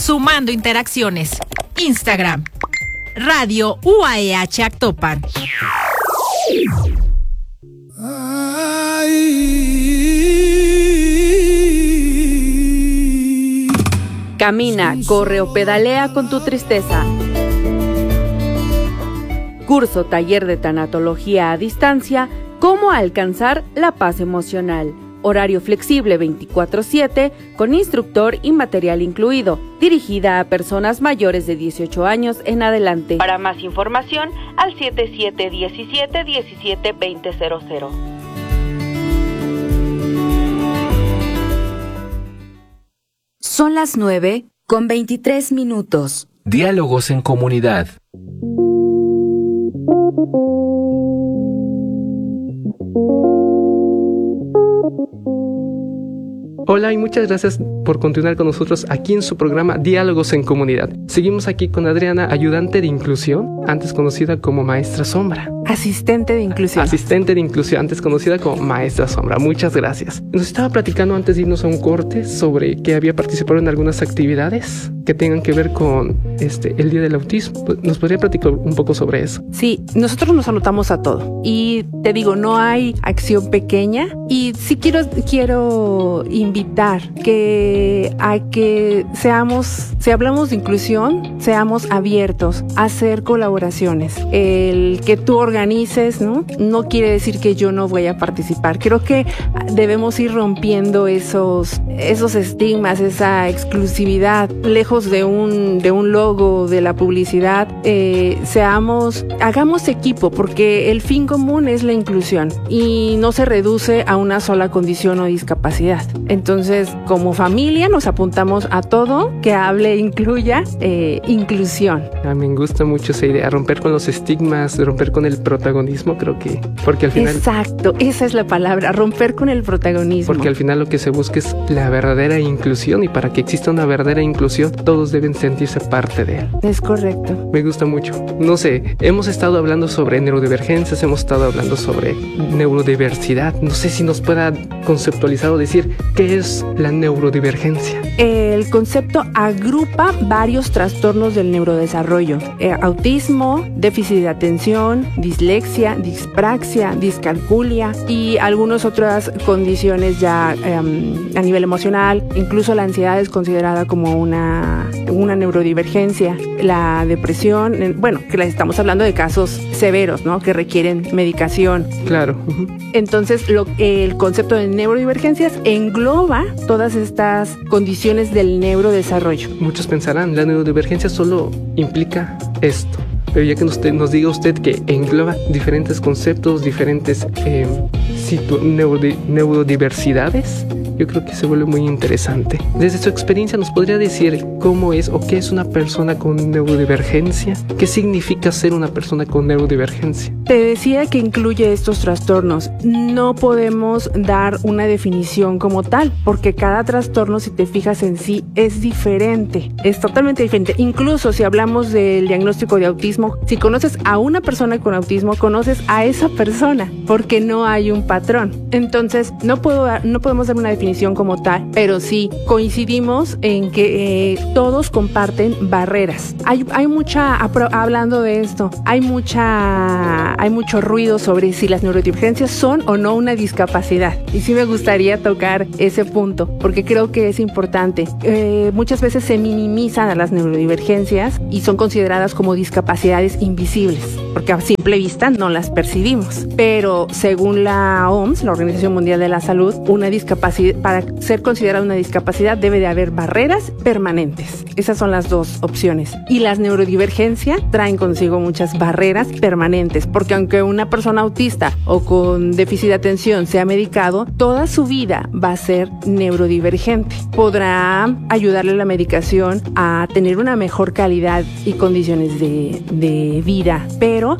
Sumando interacciones. Instagram. Radio UAEH Actopan. Camina, corre o pedalea con tu tristeza. Curso taller de tanatología a distancia, cómo alcanzar la paz emocional. Horario flexible 24/7, con instructor y material incluido. Dirigida a personas mayores de 18 años en adelante. Para más información, al 7717-172000. Son las 9:23. Diálogos en comunidad. Hola y muchas gracias por continuar con nosotros aquí en su programa Diálogos en Comunidad. Seguimos aquí con Adriana, ayudante de inclusión, antes conocida como Maestra Sombra. Asistente de inclusión. Asistente de inclusión, antes conocida como Maestra Sombra. Muchas gracias. Nos estaba platicando antes de irnos a un corte sobre que había participado en algunas actividades que tengan que ver con el Día del Autismo. ¿Nos podría platicar un poco sobre eso? Sí, nosotros nos anotamos a todo. Y te digo, no hay acción pequeña. Y sí quiero invitar a que si hablamos de inclusión, seamos abiertos a hacer colaboraciones. El que tú organices, no quiere decir que yo no voy a participar. Creo que debemos ir rompiendo esos estigmas, esa exclusividad, lejos de un logo, de la publicidad. Hagamos equipo, porque el fin común es la inclusión y no se reduce a una sola condición o discapacidad. Entonces, como familia nos apuntamos a todo que incluya inclusión. Me gusta mucho esa idea, romper con los estigmas, romper con el protagonismo, creo que, porque al final... Exacto, esa es la palabra, romper con el protagonismo. Porque al final lo que se busca es la verdadera inclusión, y para que exista una verdadera inclusión, todos deben sentirse parte de él. Es correcto. Me gusta mucho. No sé, hemos estado hablando sobre neurodivergencias, hemos estado hablando sobre neurodiversidad. No sé si nos pueda conceptualizar o decir qué es la neurodivergencia. El concepto agrupa varios trastornos del neurodesarrollo: autismo, déficit de atención, dislexia, dispraxia, discalculia y algunas otras condiciones ya a nivel emocional. Incluso la ansiedad es considerada como una neurodivergencia. La depresión, que estamos hablando de casos severos, que requieren medicación. Claro. Entonces, el concepto de neurodivergencias engloba todas estas condiciones del neurodesarrollo. Muchos pensarán, la neurodivergencia solo implica esto. Pero ya que nos diga usted que engloba diferentes conceptos, diferentes neurodiversidades, yo creo que se vuelve muy interesante. Desde su experiencia, ¿nos podría decir cómo es o qué es una persona con neurodivergencia? ¿Qué significa ser una persona con neurodivergencia? Te decía que incluye estos trastornos. No podemos dar una definición como tal, porque cada trastorno, si te fijas en sí, es diferente. Es totalmente diferente. Incluso si hablamos del diagnóstico de autismo, si conoces a una persona con autismo, conoces a esa persona, porque no hay un patrón. Entonces, no podemos dar una definición como tal, pero sí coincidimos en que todos comparten barreras. Hablando de esto, hay mucho ruido sobre si las neurodivergencias son o no una discapacidad. Y sí me gustaría tocar ese punto, porque creo que es importante. Muchas veces se minimizan a las neurodivergencias y son consideradas como discapacidades invisibles, porque a simple vista no las percibimos. Pero según la OMS, la Organización Mundial de la Salud, para ser considerada una discapacidad debe de haber barreras permanentes. Esas son las dos opciones. Y las neurodivergencias traen consigo muchas barreras permanentes, porque aunque una persona autista o con déficit de atención sea medicado, toda su vida va a ser neurodivergente. Podrá ayudarle la medicación a tener una mejor calidad y condiciones de vida, pero pero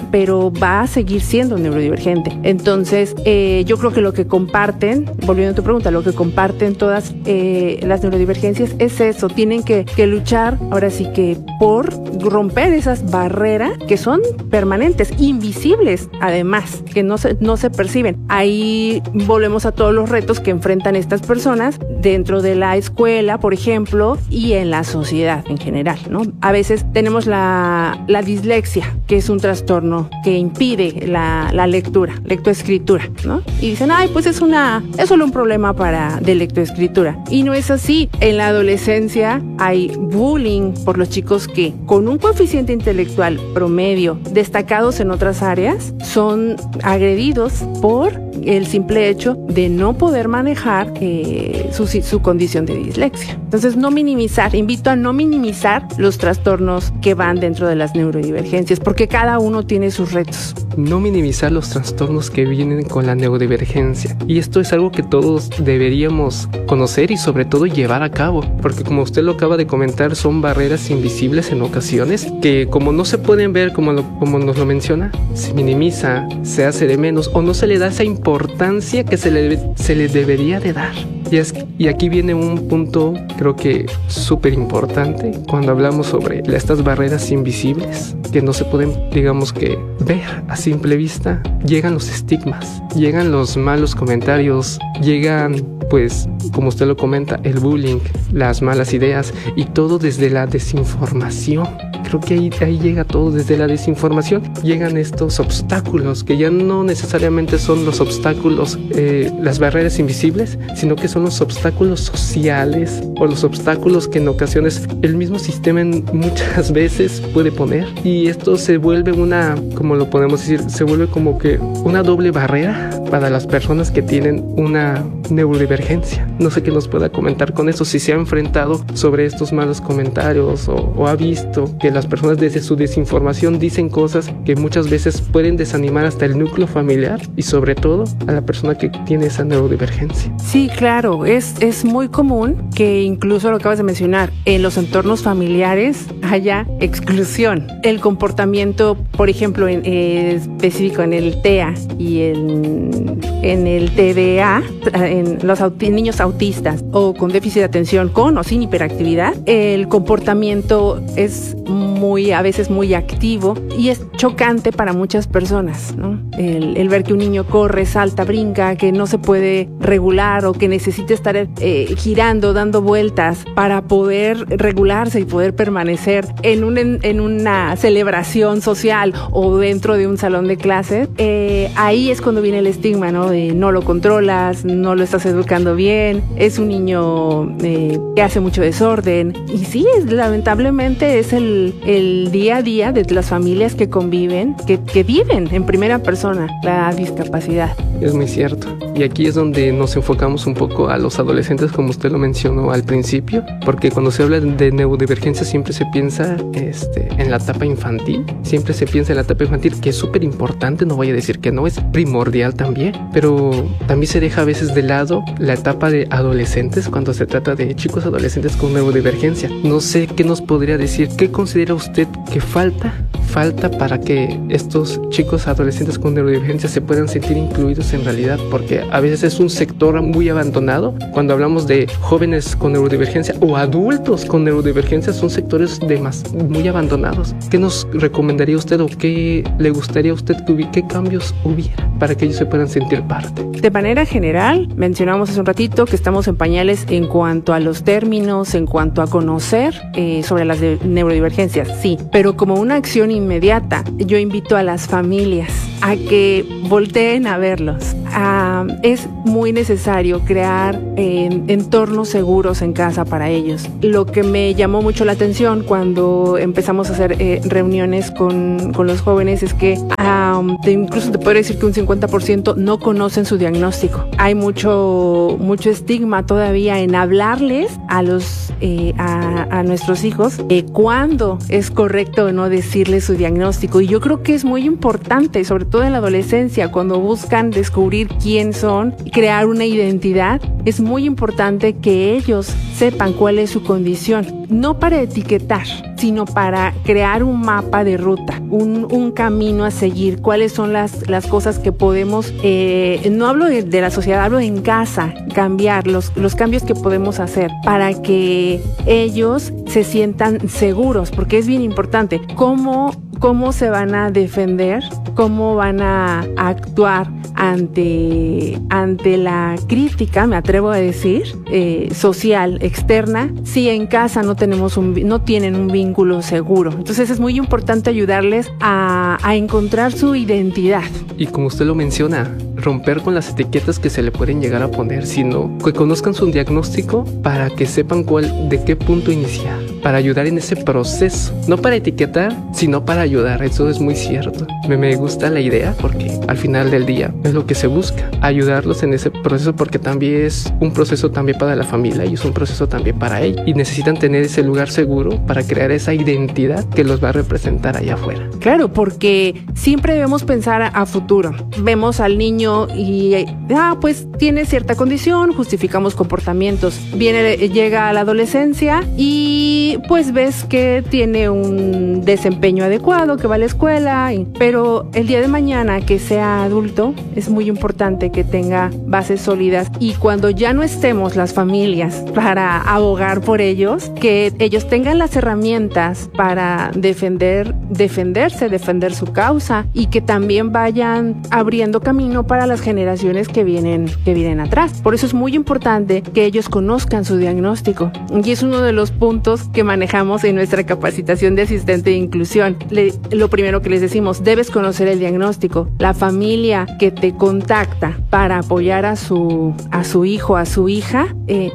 va a seguir siendo neurodivergente. Entonces, yo creo que lo que comparten, volviendo a tu pregunta, lo que comparten todas las neurodivergencias es eso, tienen que luchar, ahora sí que por romper esas barreras que son permanentes, invisibles además, que no se perciben. Ahí volvemos a todos los retos que enfrentan estas personas dentro de la escuela, por ejemplo, y en la sociedad en general, ¿no? A veces tenemos la dislexia, que es un trastorno que impide la lectoescritura, ¿no? Y dicen, ay, pues es solo un problema de lectoescritura. Y no es así. En la adolescencia hay bullying por los chicos que, con un coeficiente intelectual promedio, destacados en otras áreas, son agredidos por el simple hecho de no poder manejar su condición de dislexia. Entonces, invito a no minimizar los trastornos que van dentro de las neurodivergencias, porque cada uno tiene sus retos. No minimizar los trastornos que vienen con la neurodivergencia. Y esto es algo que todos deberíamos conocer y sobre todo llevar a cabo, porque como usted lo acaba de comentar, son barreras invisibles en ocasiones que, como no se pueden ver, como nos lo menciona, se minimiza, se hace de menos o no se le da esa importancia que se le debería de dar. Y aquí viene un punto, creo que súper importante, cuando hablamos sobre estas barreras invisibles que no se pueden, digamos que, ver a simple vista. Llegan los estigmas, llegan los malos comentarios, llegan, pues, como usted lo comenta, el bullying, las malas ideas y todo desde la desinformación. Creo que ahí llega todo desde la desinformación. Llegan estos obstáculos que ya no necesariamente son los obstáculos, las barreras invisibles, sino que son los obstáculos sociales o los obstáculos que en ocasiones el mismo sistema muchas veces puede poner. Y esto se vuelve como lo podemos decir, se vuelve como que una doble barrera para las personas que tienen una neurodivergencia. No sé qué nos pueda comentar con eso, si se ha enfrentado sobre estos malos comentarios o ha visto que las personas desde su desinformación dicen cosas que muchas veces pueden desanimar hasta el núcleo familiar y sobre todo a la persona que tiene esa neurodivergencia. Sí, claro, es muy común que incluso lo acabas de mencionar, en los entornos familiares haya exclusión. El comportamiento, por ejemplo, específico en el TEA y en el TDA, en los niños autistas o con déficit de atención con o sin hiperactividad, el comportamiento es a veces muy activo y es chocante para muchas personas, ¿no? El ver que un niño corre, salta, brinca, que no se puede regular o que necesita estar girando, dando vueltas para poder regularse y poder permanecer en una celebración social o dentro de un salón de clases, ahí es cuando viene el estigma, ¿no? De no lo controlas, no lo estás educando bien, es un niño que hace mucho desorden. Y sí, lamentablemente es el día a día de las familias que conviven, que viven en primera persona la discapacidad. Es muy cierto. Y aquí es donde nos enfocamos un poco a los adolescentes, como usted lo mencionó al principio, porque cuando se habla de neurodivergencia siempre se piensa en la etapa infantil, que es súper importante, no voy a decir que no, es primordial también, pero también se deja a veces de lado la etapa de adolescentes cuando se trata de chicos adolescentes con neurodivergencia. No sé qué nos podría decir, qué considera usted que falta para que estos chicos adolescentes con neurodivergencia se puedan sentir incluidos en realidad, porque a veces es un sector muy abandonado. Cuando hablamos de jóvenes con neurodivergencia o adultos con neurodivergencia, son sectores muy abandonados. ¿Qué nos recomendaría usted o qué le gustaría a usted qué cambios hubiera para que ellos se puedan sentir parte? De manera general, mencionamos hace un ratito que estamos en pañales en cuanto a los términos, en cuanto a conocer sobre las neurodivergencias, sí, pero como una acción inmediata, yo invito a las familias a que volteen a verlos. Es muy necesario crear entornos seguros en casa para ellos. Lo que me llamó mucho la atención cuando empezamos a hacer reuniones con los jóvenes es que incluso te podría decir que un 50% no conocen su diagnóstico. Hay mucho estigma todavía en hablarles a nuestros hijos cuándo es correcto o no decirles su diagnóstico. Y yo creo que es muy importante, sobre todo en la adolescencia, cuando buscan descubrir quién son y crear una identidad, es muy importante que ellos sepan cuál es su condición, no para etiquetar, sino para crear un mapa de ruta, un camino a seguir, cuáles son las cosas que podemos, no hablo de la sociedad, hablo en casa, cambiar, los cambios que podemos hacer para que ellos se sientan seguros, porque es bien importante cómo se van a defender, cómo van a actuar ante la crítica, me atrevo a decir, social, externa, si en casa no tienen un vínculo seguro. Entonces es muy importante ayudarles a encontrar su identidad. Y como usted lo menciona, romper con las etiquetas que se le pueden llegar a poner, sino que conozcan su diagnóstico para que sepan de qué punto iniciar, para ayudar en ese proceso, no para etiquetar, sino para ayudar. Eso es muy cierto. Me gusta la idea porque al final del día es lo que se busca, ayudarlos en ese proceso, porque también es un proceso también para la familia y es un proceso también para ellos, y necesitan tener ese lugar seguro para crear esa identidad que los va a representar allá afuera. Claro, porque siempre debemos pensar a futuro. Vemos al niño y pues tiene cierta condición, justificamos comportamientos. Llega a la adolescencia y pues ves que tiene un desempeño adecuado, que va a la escuela, pero el día de mañana que sea adulto es muy importante que tenga bases sólidas, y cuando ya no estemos las familias para abogar por ellos, que ellos tengan las herramientas para defender su causa, y que también vayan abriendo camino para las generaciones que vienen atrás. Por eso es muy importante que ellos conozcan su diagnóstico, y es uno de los puntos que manejamos en nuestra capacitación de asistente de inclusión. Lo primero que les decimos, debes conocer el diagnóstico. La familia que te contacta para apoyar a su hijo, a su hija,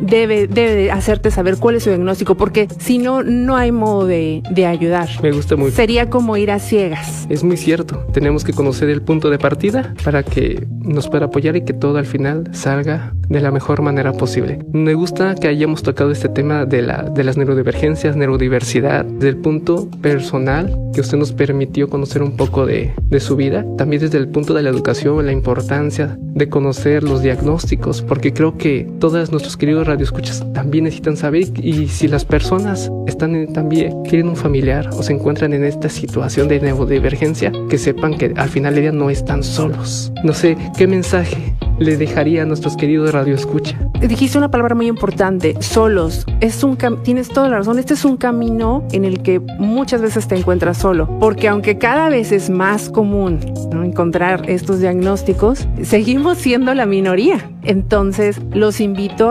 debe hacerte saber cuál es su diagnóstico, porque si no, no hay modo de ayudar. Me gusta mucho. Sería como ir a ciegas. Es muy cierto. Tenemos que conocer el punto de partida para que nos pueda apoyar y que todo al final salga de la mejor manera posible. Me gusta que hayamos tocado este tema de las neurodivergencias, neurodiversidad, desde el punto personal, que usted nos permitió conocer un poco de su vida, también desde el punto de la educación, la importancia de conocer los diagnósticos, porque creo que todos nuestros queridos radioescuchas también necesitan saber, y si las personas tienen un familiar o se encuentran en esta situación de neurodivergencia, que sepan que al final del día no están solos. No sé, ¿qué mensaje le dejaría a nuestros queridos radioescuchas? Dijiste una palabra muy importante, solos. Tienes toda la razón. Este es un camino en el que muchas veces te encuentras solo, porque aunque cada vez es más común, ¿no?, encontrar estos diagnósticos, seguimos siendo la minoría. Entonces los invito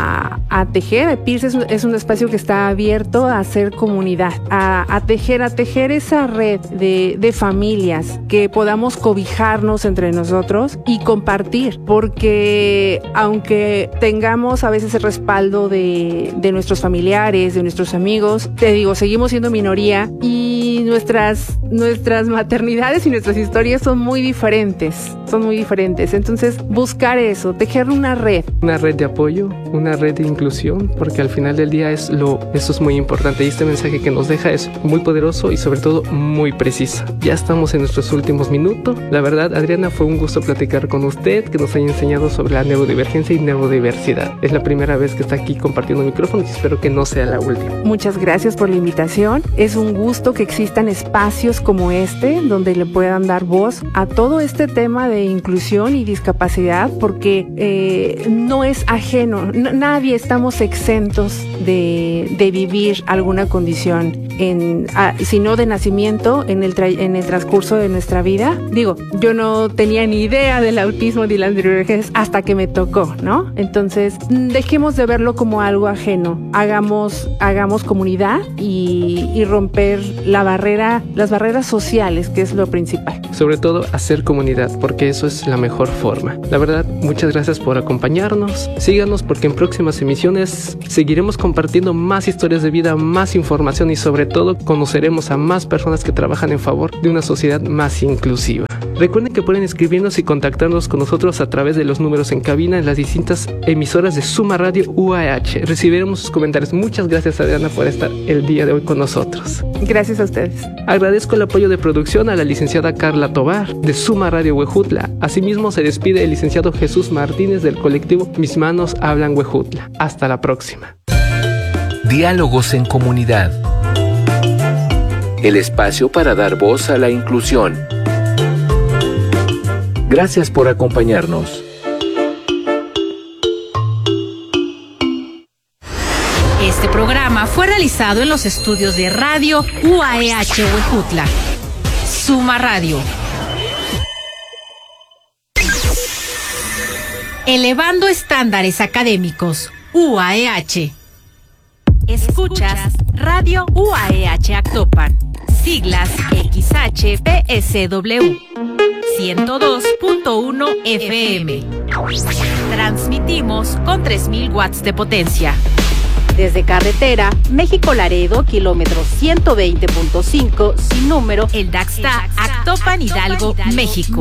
a tejer. PIRS es un espacio que está abierto a hacer comunidad, a tejer esa red de familias, que podamos cobijarnos entre nosotros y compartir, porque aunque tengamos a veces el respaldo de nuestros familiares, de nuestros amigos, te digo, seguimos siendo minoría, y nuestras maternidades y nuestras historias son muy diferentes. Entonces, buscar eso, tejer una red de apoyo, una red de inclusión, porque al final del día eso es muy importante, y este mensaje que nos deja es muy poderoso y sobre todo muy preciso. Ya estamos en nuestros últimos minutos. La verdad, Adriana, fue un gusto platicar con usted, que nos haya enseñado sobre la neurodivergencia y neurodiversidad. Es la primera vez que está aquí compartiendo micrófono, y espero que no sea la última. Muchas gracias por la invitación. Es un gusto que existan espacios como este, donde le puedan dar voz a todo este tema de inclusión y discapacidad, porque no es ajeno. Nadie estamos exentos de vivir alguna condición, sino de nacimiento, en el transcurso de nuestra vida. Digo, yo no tenía ni idea del autismo ni las neurodivergencias hasta que me tocó, ¿no? Entonces, dejemos de verlo como algo ajeno. Hagamos comunidad y romper las barreras sociales, que es lo principal. Sobre todo, hacer comunidad, porque eso es la mejor forma. La verdad, muchas gracias por acompañarnos. Síganos, porque en próximas emisiones seguiremos compartiendo más historias de vida, más información, y sobre todo conoceremos a más personas que trabajan en favor de una sociedad más inclusiva. Recuerden que pueden escribirnos y contactarnos con nosotros a través de los números en cabina en las distintas emisoras de Suma Radio UAH. Recibiremos sus comentarios. Muchas gracias, Adriana, por estar el día de hoy con nosotros. Gracias a ustedes. Agradezco el apoyo de producción a la licenciada Carla Tobar de Suma Radio Huejutla. Asimismo, se despide el licenciado Jesús Martínez del colectivo Mis Manos Hablan Huejutla. Hasta la próxima. Diálogos en comunidad. el espacio para dar voz a la inclusión. Gracias por acompañarnos. Este programa fue realizado en los estudios de Radio UAEH Huejutla. Suma Radio. Elevando estándares académicos. UAEH. Escuchas Radio UAEH Actopan. Siglas XHPSW. 102.1 FM. Transmitimos con 3000 watts de potencia. Desde carretera, México-Laredo, kilómetro 120.5, sin número, El Daxta, Actopan, Hidalgo, México.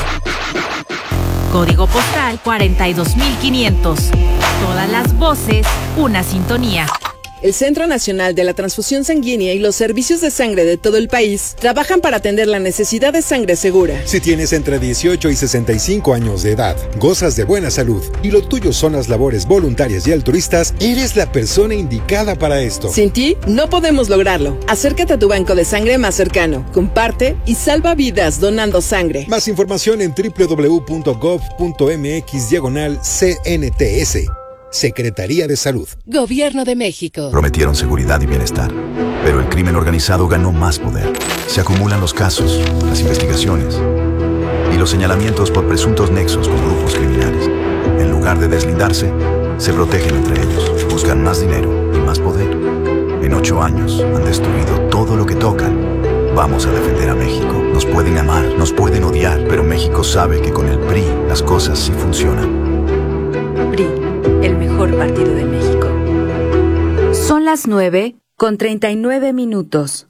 Código postal 42500. Todas las voces, una sintonía. El Centro Nacional de la Transfusión Sanguínea y los servicios de sangre de todo el país trabajan para atender la necesidad de sangre segura. Si tienes entre 18 y 65 años de edad, gozas de buena salud y lo tuyo son las labores voluntarias y altruistas, eres la persona indicada para esto. Sin ti, no podemos lograrlo. Acércate a tu banco de sangre más cercano, comparte y salva vidas donando sangre. Más información en www.gov.mx/CNTS. Secretaría de Salud. Gobierno de México. Prometieron seguridad y bienestar, pero el crimen organizado ganó más poder. Se acumulan los casos, las investigaciones y los señalamientos por presuntos nexos con grupos criminales. En lugar de deslindarse, se protegen entre ellos, buscan más dinero y más poder. En 8 años han destruido todo lo que tocan. Vamos a defender a México. Nos pueden amar, nos pueden odiar, pero México sabe que con el PRI las cosas sí funcionan. PRI, el mejor partido de México. Son las 9:39.